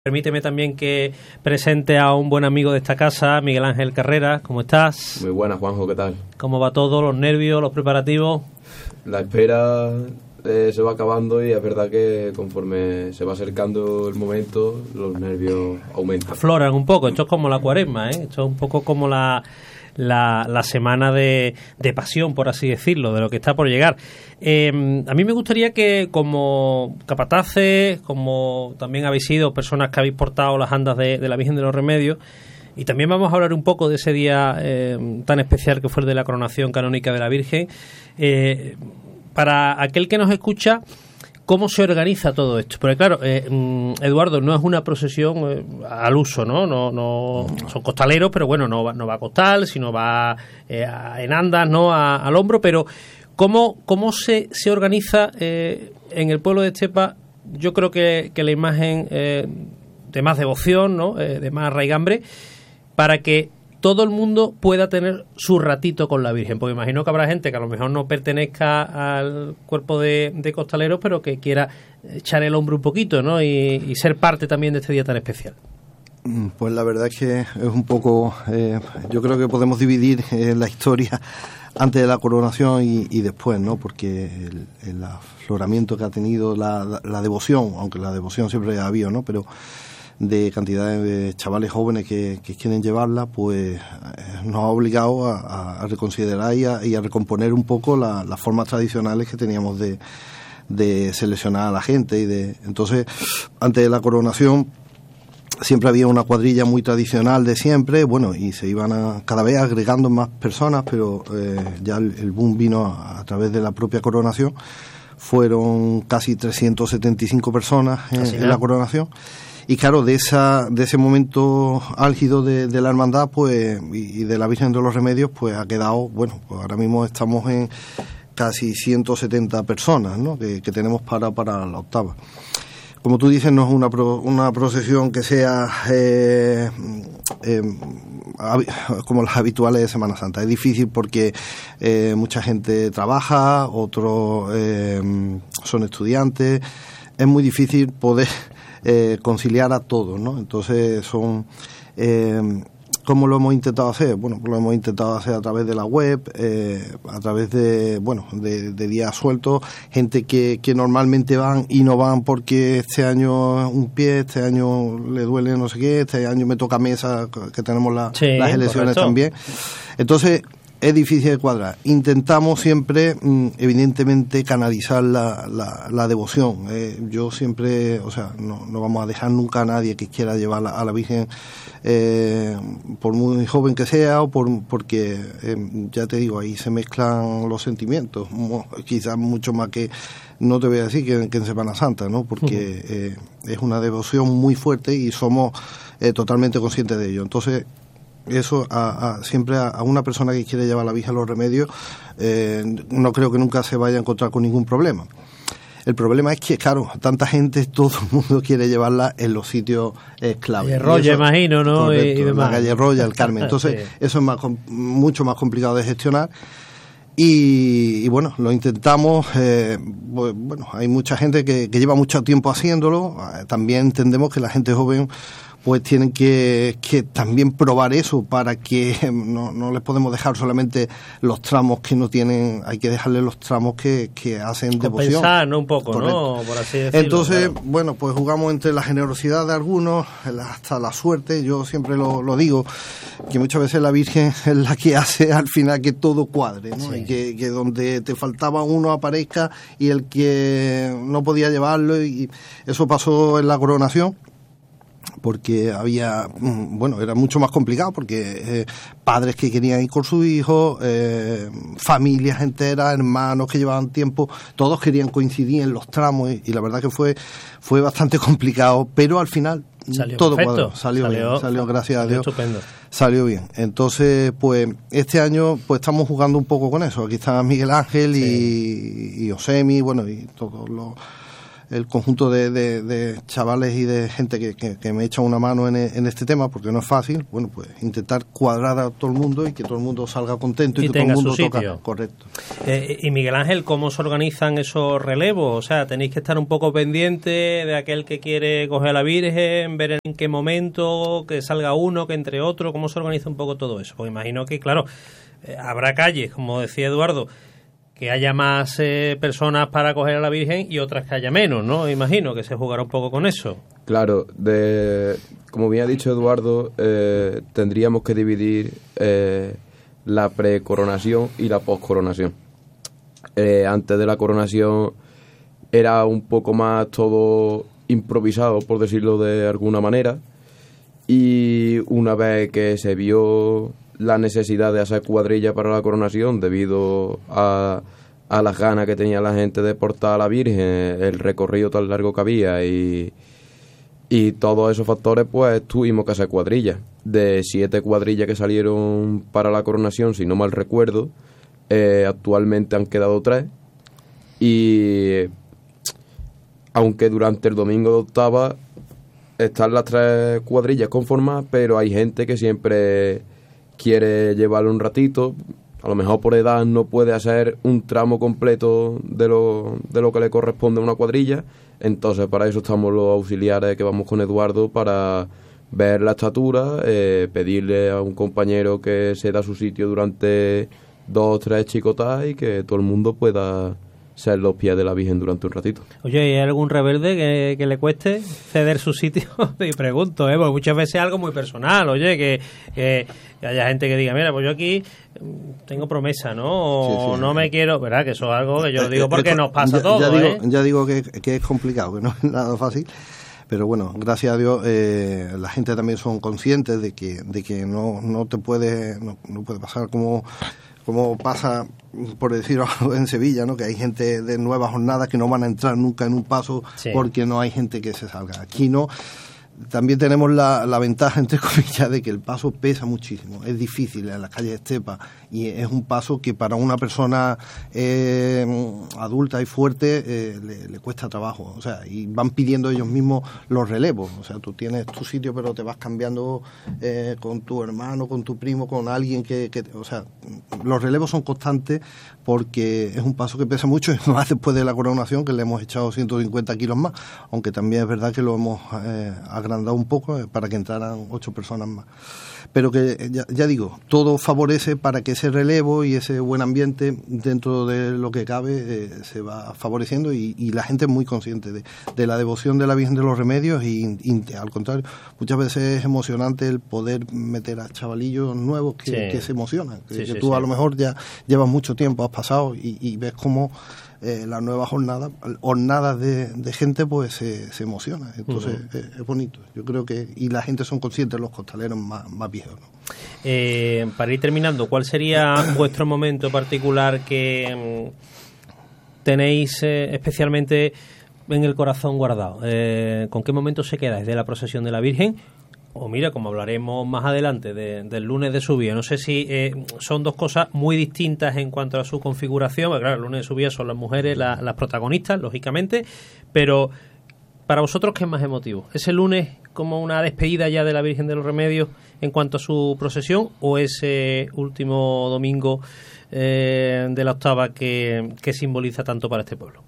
Permíteme también que presente a un buen amigo de esta casa, Miguel Ángel Carreras. ¿Cómo estás? Muy buenas, Juanjo, ¿qué tal? ¿Cómo va todo? ¿Los nervios, los preparativos? La espera se va acabando y es verdad que conforme se va acercando el momento, los nervios aumentan. Afloran un poco. Esto es como la Cuaresma, ¿eh? Esto es un poco como la semana de pasión, por así decirlo, de lo que está por llegar. A mí me gustaría que, como capataces, como también habéis sido personas que habéis portado las andas de la Virgen de los Remedios, y también vamos a hablar un poco de ese día tan especial que fue el de la coronación canónica de la Virgen, para aquel que nos escucha, ¿cómo se organiza todo esto? Porque claro, Eduardo, no es una procesión al uso, ¿no? No son costaleros, pero bueno, no va a costal, sino va en andas, ¿no? Al hombro, pero ¿cómo se organiza en el pueblo de Estepa? Yo creo que la imagen de más devoción, ¿no? De más raigambre, para que todo el mundo pueda tener su ratito con la Virgen, porque imagino que habrá gente que a lo mejor no pertenezca al cuerpo de costaleros, pero que quiera echar el hombro un poquito, ¿no? Y ser parte también de este día tan especial. Pues la verdad es que es un poco, yo creo que podemos dividir la historia antes de la coronación y después, ¿no? Porque el afloramiento que ha tenido la devoción, aunque la devoción siempre ha habido, ¿no? Pero de cantidad de chavales jóvenes que quieren llevarla, pues nos ha obligado a reconsiderar y a recomponer un poco las formas tradicionales que teníamos de seleccionar a la gente. Entonces, antes de la coronación siempre había una cuadrilla muy tradicional de siempre, bueno, y se iban cada vez agregando más personas, pero ya el boom vino a través de la propia coronación. Fueron casi 375 personas en la coronación. Y claro, de ese momento álgido de la hermandad, pues, y de la Virgen de los Remedios, pues ha quedado, bueno, pues ahora mismo estamos en casi 170 personas, ¿no? Que tenemos para la octava. Como tú dices, no es una procesión que sea como las habituales de Semana Santa. Es difícil porque mucha gente trabaja, otros son estudiantes. Es muy difícil poder conciliar a todos, ¿no? Entonces son ¿cómo lo hemos intentado hacer? Bueno, pues lo hemos intentado hacer a través de la web, a través de días sueltos, gente que normalmente van y no van porque este año un pie, este año le duele no sé qué, este año me toca mesa, que tenemos las elecciones, correcto, también. Entonces es difícil de cuadrar. Intentamos siempre, evidentemente, canalizar la devoción. Yo siempre, o sea, no vamos a dejar nunca a nadie que quiera llevar a la Virgen, por muy joven que sea, o porque, ya te digo, ahí se mezclan los sentimientos, quizás mucho más que, no te voy a decir que en Semana Santa, ¿no? Porque es una devoción muy fuerte y somos totalmente conscientes de ello. Entonces, eso siempre a una persona que quiere llevar la Virgen a los Remedios, no creo que nunca se vaya a encontrar con ningún problema. El problema es que, claro, tanta gente, todo el mundo quiere llevarla en los sitios clave. Calle Roya, imagino, ¿no? Correcto, y demás. La Calle Roya, el Carmen. Entonces, sí, eso es mucho más complicado de gestionar. Y bueno, lo intentamos. Bueno, hay mucha gente que lleva mucho tiempo haciéndolo. También entendemos que la gente joven pues tienen que también probar eso, para que no les podemos dejar solamente los tramos que no tienen, hay que dejarles los tramos que hacen devoción. Compensar, ¿no? Un poco, correcto, ¿no? Por así decirlo. Entonces, claro, bueno, pues jugamos entre la generosidad de algunos, hasta la suerte. Yo siempre lo digo, que muchas veces la Virgen es la que hace al final que todo cuadre, ¿no? Sí. Y que donde te faltaba uno aparezca y el que no podía llevarlo, y eso pasó en la coronación, porque había, bueno, era mucho más complicado, porque padres que querían ir con sus hijos, familias enteras, hermanos que llevaban tiempo, todos querían coincidir en los tramos, y la verdad que fue bastante complicado, pero al final salió todo perfecto. cuadró, salió gracias a Dios, estupendo. Salió bien. Entonces, pues este año pues estamos jugando un poco con eso. Aquí está Miguel Ángel, sí, y Osemi, bueno, y todos los el conjunto de chavales y de gente que me echa una mano en este tema, porque no es fácil, bueno, pues intentar cuadrar a todo el mundo y que todo el mundo salga contento y que todo el mundo toca. Correcto. Y Miguel Ángel, ¿cómo se organizan esos relevos? O sea, tenéis que estar un poco pendiente de aquel que quiere coger a la Virgen, ver en qué momento, que salga uno, que entre otro, ¿cómo se organiza un poco todo eso? Porque imagino que, claro, habrá calles, como decía Eduardo, que haya más personas para coger a la Virgen y otras que haya menos, ¿no? Imagino que se jugará un poco con eso. Claro, como bien ha dicho Eduardo, tendríamos que dividir la precoronación y la poscoronación. Antes de la coronación era un poco más todo improvisado, por decirlo de alguna manera, y una vez que se vio la necesidad de hacer cuadrilla para la coronación debido a las ganas que tenía la gente de portar a la Virgen, el recorrido tan largo que había y todos esos factores, pues tuvimos que hacer cuadrillas. De 7 cuadrillas que salieron para la coronación, si no mal recuerdo, actualmente han quedado 3, y aunque durante el domingo de octava están las 3 cuadrillas conformadas, pero hay gente que siempre quiere llevarlo un ratito, a lo mejor por edad no puede hacer un tramo completo de lo que le corresponde a una cuadrilla, entonces para eso estamos los auxiliares que vamos con Eduardo, para ver la estatura, pedirle a un compañero que se da su sitio durante 2 o 3 chicotas y que todo el mundo pueda ser los pies de la Virgen durante un ratito. Oye, ¿y hay algún rebelde que le cueste ceder su sitio? Y pregunto, porque muchas veces es algo muy personal, oye, que haya gente que diga, mira, pues yo aquí tengo promesa, ¿no? O sí, no me quiero, ¿verdad? Que eso es algo que yo digo porque nos pasa a todos, ya digo que es complicado, que no es nada fácil. Pero bueno, gracias a Dios la gente también son conscientes de que no te puede pasar como pasa, por decirlo en Sevilla, ¿no? Que hay gente de nuevas jornadas que no van a entrar nunca en un paso, sí, porque no hay gente que se salga. Aquí no. También tenemos la ventaja, entre comillas, de que el paso pesa muchísimo. Es difícil en las calles de estepa y es un paso que para una persona adulta y fuerte le cuesta trabajo. O sea, y van pidiendo ellos mismos los relevos. O sea, tú tienes tu sitio, pero te vas cambiando con tu hermano, con tu primo, con alguien o sea, los relevos son constantes porque es un paso que pesa mucho, y más después de la coronación, que le hemos echado 150 kilos más, aunque también es verdad que lo hemos agrandado un poco para que entraran 8 personas más. Pero que, ya digo, todo favorece para que ese relevo y ese buen ambiente, dentro de lo que cabe, se va favoreciendo, y la gente es muy consciente de la devoción de la Virgen de los Remedios, y al contrario, muchas veces es emocionante el poder meter a chavalillos nuevos que se emocionan, que tú a lo mejor ya llevas mucho tiempo, has pasado y ves cómo las nuevas jornadas de gente pues se emociona, entonces es bonito. Yo creo que, y la gente son conscientes, los costaleros más viejos, ¿no? Para ir terminando, ¿cuál sería vuestro momento particular que tenéis especialmente en el corazón guardado? ¿Con qué momento se quedáis de la procesión de la Virgen? O mira, como hablaremos más adelante del lunes de subida, no sé si son dos cosas muy distintas en cuanto a su configuración, porque claro, el lunes de subida son las mujeres las protagonistas, lógicamente, pero para vosotros, ¿qué es más emotivo? ¿Ese lunes como una despedida ya de la Virgen de los Remedios en cuanto a su procesión, o ese último domingo de la octava que simboliza tanto para este pueblo?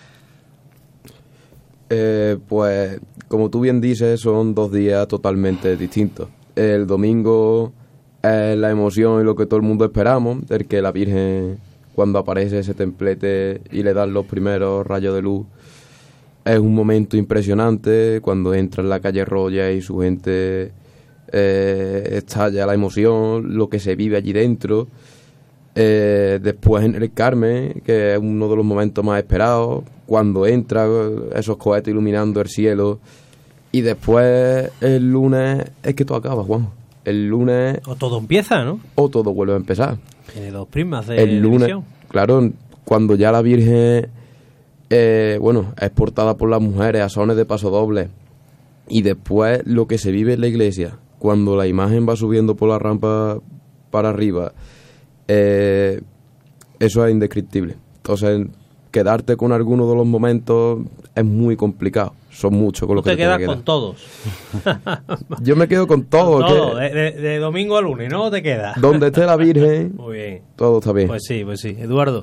Pues como tú bien dices, son 2 días totalmente distintos. El domingo es la emoción y lo que todo el mundo esperamos, el que la Virgen, cuando aparece ese templete y le dan los primeros rayos de luz, es un momento impresionante. Cuando entra en la calle Roya y su gente estalla la emoción, lo que se vive allí dentro. Después en el Carmen, que es uno de los momentos más esperados, cuando entra esos cohetes iluminando el cielo, y después el lunes es que todo acaba, Juan. El lunes o todo empieza, ¿no? O todo vuelve a empezar. Tiene 2 primas de el lunes, división. Claro, cuando ya la Virgen es portada por las mujeres a sones de paso doble, y después lo que se vive en la iglesia, cuando la imagen va subiendo por la rampa para arriba, eso es indescriptible. Entonces, quedarte con alguno de los momentos es muy complicado. Son muchos con los que te quedas con todos. Yo me quedo con todo. Todo, de domingo a lunes, ¿no? Te quedas. Donde esté la Virgen, muy bien. Todo está bien. Pues sí. Eduardo.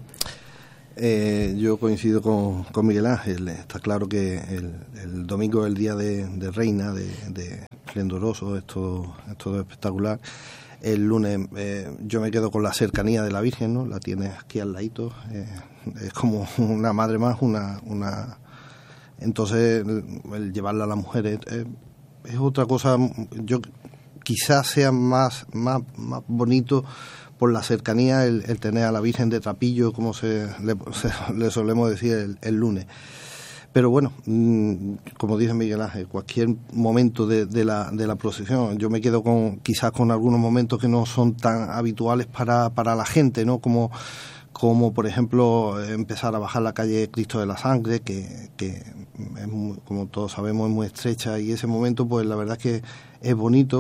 Yo coincido con Miguel Ángel. Está claro que el domingo es el día de reina, de esplendoroso, esto es espectacular. El lunes yo me quedo con la cercanía de la Virgen, ¿no? La tienes aquí al ladito, es como una madre más, una entonces el llevarla a las mujeres es otra cosa. Yo quizás sea más bonito por la cercanía el tener a la Virgen de trapillo, como le solemos decir el lunes. Pero bueno, como dice Miguel Ángel, cualquier momento de la procesión, yo me quedo quizás con algunos momentos que no son tan habituales para la gente, ¿no? Como por ejemplo empezar a bajar la calle Cristo de la Sangre, que es muy, como todos sabemos, es muy estrecha, y ese momento pues la verdad es que es bonito.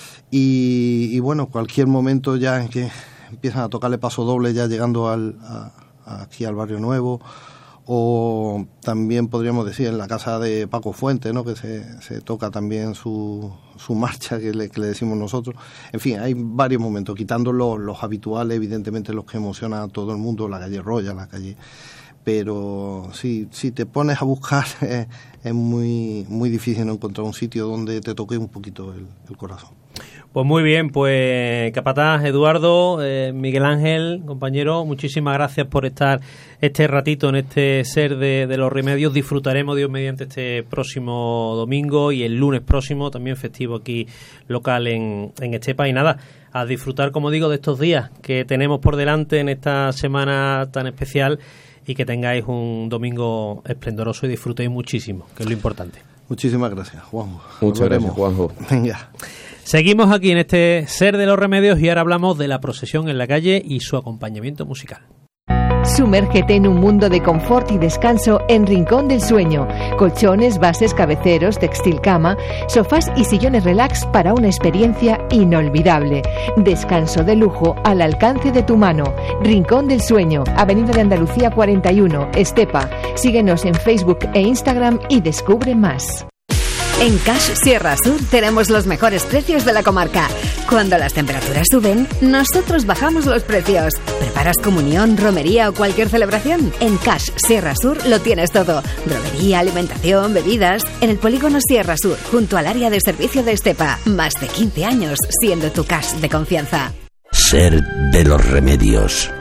Y bueno, cualquier momento ya en que empiezan a tocarle paso doble ya llegando aquí al Barrio Nuevo, o también podríamos decir en la casa de Paco Fuente, ¿no? Que se toca también su marcha que le decimos nosotros. En fin, hay varios momentos, quitando los habituales, evidentemente los que emocionan a todo el mundo, la calle Roya, la calle... Pero si te pones a buscar es muy muy difícil no encontrar un sitio donde te toque un poquito el corazón. Pues muy bien, pues Capataz, Eduardo, Miguel Ángel, compañero, muchísimas gracias por estar este ratito en este Ser de los Remedios. Disfrutaremos, Dios mediante, este próximo domingo y el lunes próximo, también festivo aquí local en Estepa. Y nada, a disfrutar, como digo, de estos días que tenemos por delante en esta semana tan especial, y que tengáis un domingo esplendoroso y disfrutéis muchísimo, que es lo importante. Muchísimas gracias, Juanjo. Muchas gracias, Juanjo. Venga. Seguimos aquí en este Ser de los Remedios y ahora hablamos de la procesión en la calle y su acompañamiento musical. Sumérgete en un mundo de confort y descanso en Rincón del Sueño. Colchones, bases, cabeceros, textil cama, sofás y sillones relax para una experiencia inolvidable. Descanso de lujo al alcance de tu mano. Rincón del Sueño, Avenida de Andalucía 41, Estepa. Síguenos en Facebook e Instagram y descubre más. En Cash Sierra Sur tenemos los mejores precios de la comarca. Cuando las temperaturas suben, nosotros bajamos los precios. ¿Preparas comunión, romería o cualquier celebración? En Cash Sierra Sur lo tienes todo. Droguería, alimentación, bebidas. En el polígono Sierra Sur, junto al área de servicio de Estepa. Más de 15 años siendo tu Cash de confianza. Ser de los Remedios.